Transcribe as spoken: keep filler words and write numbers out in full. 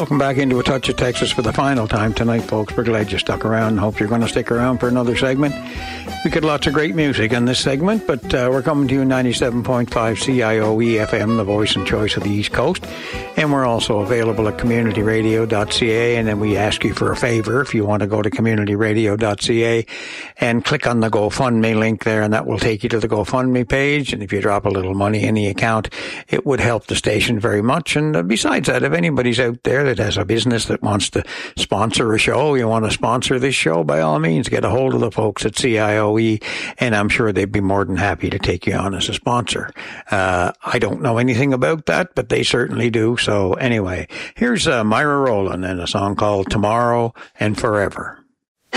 Welcome back into A Touch of Texas for the final time tonight, folks. We're glad you stuck around. Hope you're going to stick around for another segment. We got lots of great music in this segment, but uh, we're coming to you ninety-seven point five C I O E F M, the voice and choice of the East Coast. And we're also available at community radio dot c a. And then we ask you for a favor if you want to go to community radio dot c a and click on the GoFundMe link there, and that will take you to the GoFundMe page. And if you drop a little money in the account, it would help the station very much. And uh, besides that, if anybody's out there that has a business that wants to sponsor a show, you want to sponsor this show, by all means, get a hold of the folks at C I O E, and I'm sure they'd be more than happy to take you on as a sponsor. Uh, I don't know anything about that, but they certainly do. So anyway, here's uh, Myra Rowland and a song called Tomorrow and Forever.